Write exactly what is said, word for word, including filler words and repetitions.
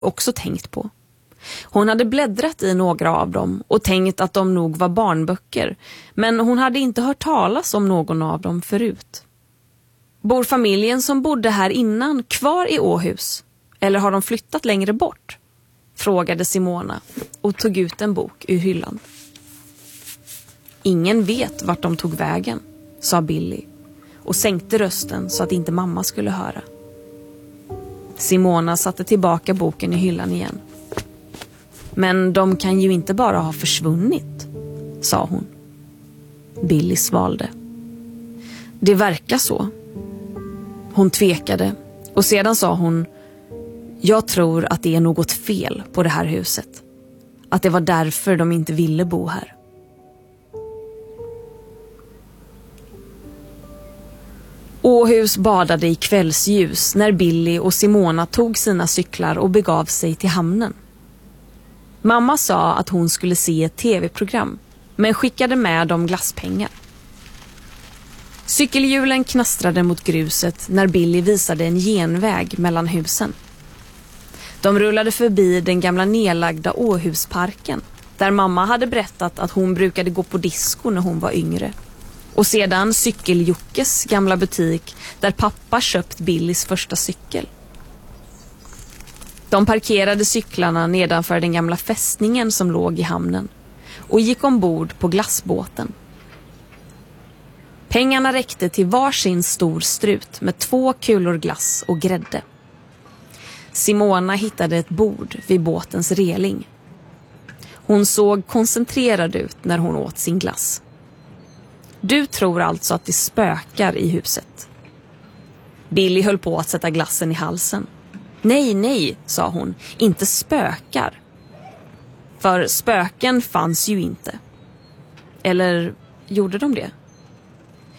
också tänkt på. Hon hade bläddrat i några av dem och tänkt att de nog var barnböcker, men hon hade inte hört talas om någon av dem förut. Bor familjen som bodde här innan kvar i Åhus, eller har de flyttat längre bort? Frågade Simona och tog ut en bok ur hyllan. Ingen vet vart de tog vägen, sa Billy och sänkte rösten så att inte mamma skulle höra. Simona satte tillbaka boken i hyllan igen. Men de kan ju inte bara ha försvunnit, sa hon. Billy svalde. Det verkar så. Hon tvekade och sedan sa hon: jag tror att det är något fel på det här huset. Att det var därför de inte ville bo här. Åhus badade i kvällsljus när Billy och Simona tog sina cyklar och begav sig till hamnen. Mamma sa att hon skulle se ett tv-program, men skickade med dem glasspengar. Cykelhjulen knastrade mot gruset när Billy visade en genväg mellan husen. De rullade förbi den gamla nedlagda Åhusparken, där mamma hade berättat att hon brukade gå på disco när hon var yngre. Och sedan Cykeljockes gamla butik, där pappa köpt Billys första cykel. De parkerade cyklarna nedanför den gamla fästningen som låg i hamnen och gick ombord på glassbåten. Pengarna räckte till varsin stor strut med två kulor glass och grädde. Simona hittade ett bord vid båtens reling. Hon såg koncentrerad ut när hon åt sin glass. Du tror alltså att det spökar i huset? Billy höll på att sätta glassen i halsen. Nej, nej, sa hon, inte spökar. För spöken fanns ju inte. Eller gjorde de det?